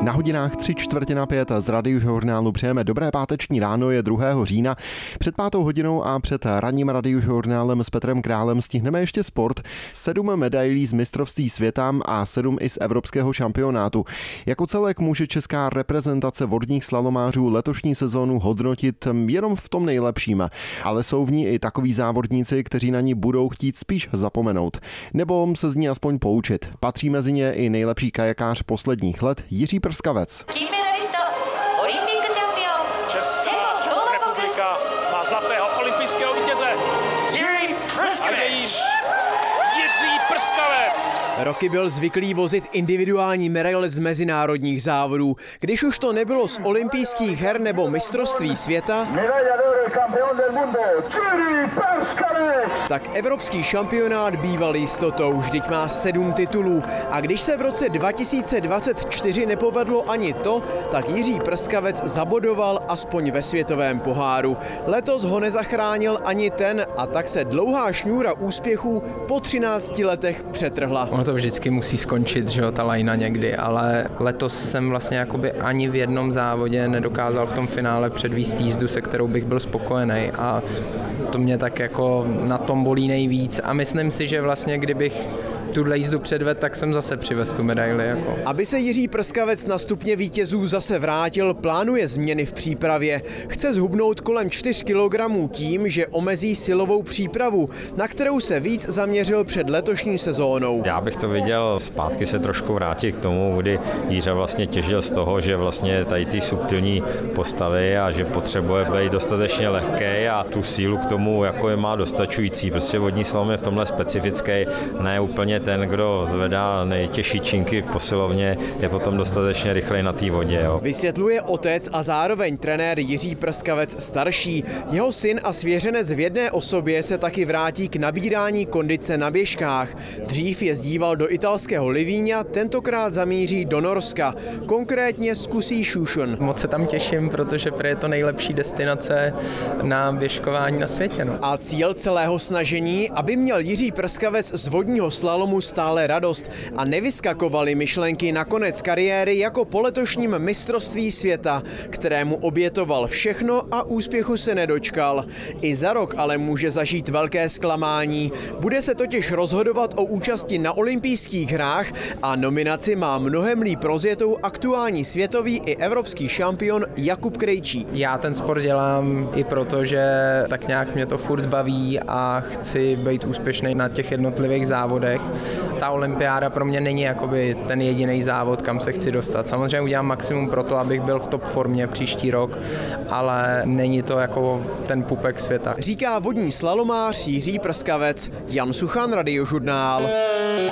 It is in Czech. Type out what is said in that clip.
Na hodinách 3:45 z Radiožurnálu přejeme dobré páteční ráno, je 2. října. Před 5. hodinou a před ranním Radiožurnálem s Petrem Králem stihneme ještě sport. 7 medailí z mistrovství světa a 7 i z evropského šampionátu. Jako celek může česká reprezentace vodních slalomářů letošní sezónu hodnotit jenom v tom nejlepším. Ale jsou v ní i takoví závodníci, kteří na ní budou chtít spíš zapomenout. Nebo se z ní aspoň poučit. Patří mezi ně i nejlepší kajakář posledních let Jiří Prskavec. Česká republika má zlatého olympijského vítěze Jiří Prskavec. Roky byl zvyklý vozit individuální medaile z mezinárodních závodů. Když už to nebylo z olympijských her nebo mistrovství světa, tak evropský šampionát býval jistotou, vždyť má 7 titulů. A když se v roce 2024 nepovedlo ani to, tak Jiří Prskavec zabodoval aspoň ve světovém poháru. Letos ho nezachránil ani ten a tak se dlouhá šňůra úspěchů po 13 letech přetrhla. Ono to vždycky musí skončit, že jo, ta lajna někdy, ale letos jsem vlastně jakoby ani v jednom závodě nedokázal v tom finále předvést jízdu, se kterou bych byl spokojený, a to mě tak jako na tom bolí nejvíc a myslím si, že vlastně kdybych tuhle jízdu předvedl, tak jsem zase přivez tu medaili. Jako. Aby se Jiří Prskavec na stupně vítězů zase vrátil, plánuje změny v přípravě. Chce zhubnout kolem 4 kg tím, že omezí silovou přípravu, na kterou se víc zaměřil před letošní sezónou. Já bych to viděl zpátky se trošku vrátit k tomu, kdy Jiřa vlastně těžil z toho, že vlastně tady ty subtilní postavy a že potřebuje být dostatečně lehký a tu sílu k tomu jako je má dostačující. Prostě vodní slalom je v tomhle specifický, ne úplně ten, kdo zvedá nejtěžší činky v posilovně, je potom dostatečně rychlej na té vodě. Jo. Vysvětluje otec a zároveň trenér Jiří Prskavec starší. Jeho syn a svěřenec v jedné osobě se taky vrátí k nabírání kondice na běžkách. Dřív jezdíval do italského Livíňa, tentokrát zamíří do Norska. Konkrétně zkusí Šušon. Moc se tam těším, protože je to nejlepší destinace na běžkování na světě. No. A cíl celého snažení, aby měl Jiří Prskavec z vodního slalomu stále radost a nevyskakovaly myšlenky na konec kariéry jako po letošním mistrovství světa, kterému obětoval všechno a úspěchu se nedočkal. I za rok ale může zažít velké zklamání. Bude se totiž rozhodovat o účasti na olympijských hrách a nominaci má mnohem líp rozjetou aktuální světový i evropský šampion Jakub Krejčí. Já ten sport dělám i proto, že tak nějak mě to furt baví a chci být úspěšný na těch jednotlivých závodech. Ta olympiáda pro mě není jakoby ten jediný závod, kam se chci dostat. Samozřejmě udělám maximum pro to, abych byl v top formě příští rok, ale není to jako ten pupek světa. Říká vodní slalomář Jiří Prskavec. Jan Suchan, Radiožurnál.